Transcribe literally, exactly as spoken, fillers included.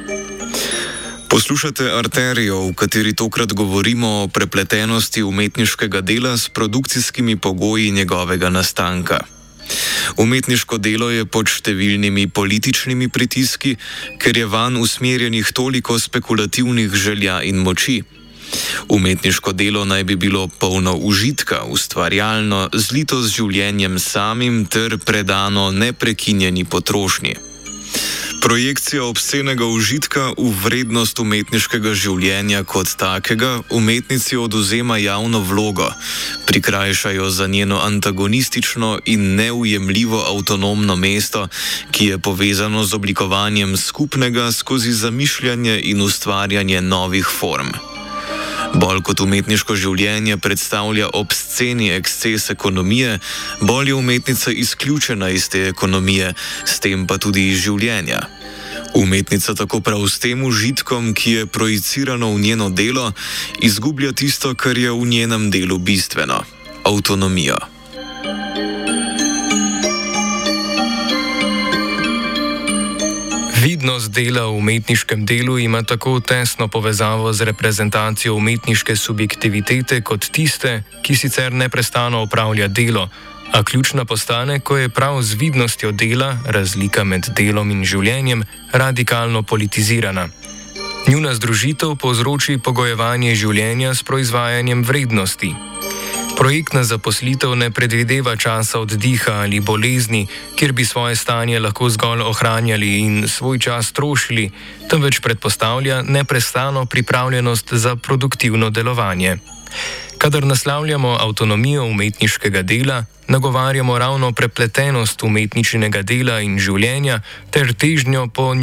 Poslušate Arterijo, v kateri tokrat govorimo o prepletenosti umetniškega dela s produkcijskimi pogoji njegovega nastanka. Umetniško delo je pod številnimi političnimi pritiski, ker je vanj usmerjenih toliko spekulativnih želja in moči. Umetniško delo naj bi bilo polno užitka, ustvarjalno, zlito z življenjem samim ter predano neprekinjeni potrošnji. Projekcija obscenega užitka v vrednost umetniškega življenja kot takega umetnici odvzema javno vlogo, prikrajša jo za njeno antagonistično in neujemljivo avtonomno mesto, ki je povezano z oblikovanjem skupnega skozi zamišljanje in ustvarjanje novih form. Bolj kot umetniško življenje predstavlja obsceni eksces ekonomije, bolj je umetnica izključena iz te ekonomije, s tem pa tudi iz življenja. Umetnica tako prav s tem užitkom, ki je projicirano v njeno delo, izgublja tisto, kar je v njenem delu bistveno – avtonomijo. Vidnost dela v umetniškem delu ima tako tesno povezavo z reprezentacijo umetniške subjektivitete kot tiste, ki sicer neprestano opravlja delo, a ključna postane, ko je prav z vidnostjo dela, razlika med delom in življenjem, radikalno politizirana. Njuna združitev povzroči pogojevanje življenja s proizvajanjem vrednosti. Projektna zaposlitev ne predvideva časa oddiha ali bolezni, kjer bi svoje stanje lahko zgolj ohranjali in svoj čas trošili, temveč predpostavlja neprestano pripravljenost za produktivno delovanje. Kadar naslavljamo avtonomijo umetniškega dela, nagovarjamo ravno prepletenost umetničinega dela in življenja ter težnjo po